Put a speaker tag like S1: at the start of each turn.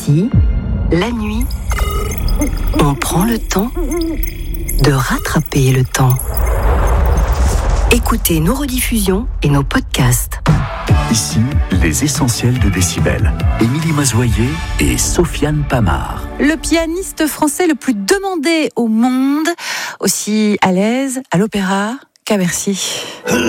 S1: Ici, la nuit, on prend le temps de rattraper le temps. Écoutez nos rediffusions et nos podcasts.
S2: Ici, les essentiels de Décibel. Émilie Mazoyer et Sofiane Pamard.
S3: Le pianiste français le plus demandé au monde, aussi à l'aise à l'opéra qu'à Bercy.